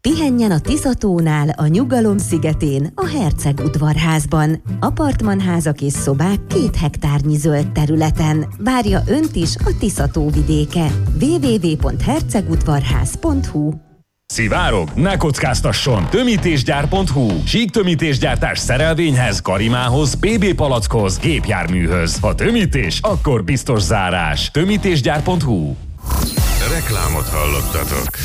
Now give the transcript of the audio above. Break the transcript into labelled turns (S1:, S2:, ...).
S1: Pihenjen a Tiszatónál, a Nyugalom szigetén, a Herceg udvarházban. Apartmanházak és szobák 2 hektárnyi zöld területen. Várja önt is a Tiszató vidéke. www.hercegudvarház.hu.
S2: Szivárog? Ne kockáztasson! Tömítésgyár.hu. Sík tömítésgyártás szerelvényhez, karimához, PB palackhoz, gépjárműhöz. Ha tömítés, akkor biztos zárás. Tömítésgyár.hu.
S3: Reklámot hallottatok.